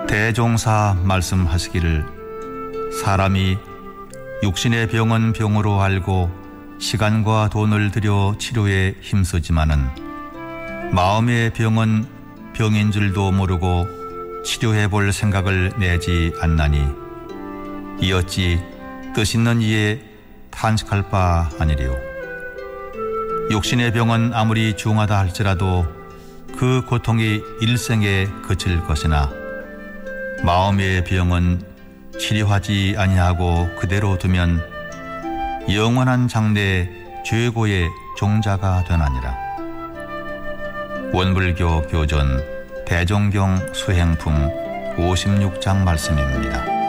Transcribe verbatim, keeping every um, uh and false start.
대종사 말씀하시기를 사람이 육신의 병은 병으로 알고 시간과 돈을 들여 치료에 힘쓰지만은 마음의 병은 병인 줄도 모르고 치료해 볼 생각을 내지 않나니 이 어찌 뜻있는 이에 탄식할 바 아니리요. 육신의 병은 아무리 중하다 할지라도 그 고통이 일생에 그칠 것이나 마음의 병은 치료하지 아니하고 그대로 두면 영원한 장래 최고의 종자가 되나니라. 원불교 교전 대종경 수행품 오십육 장 말씀입니다.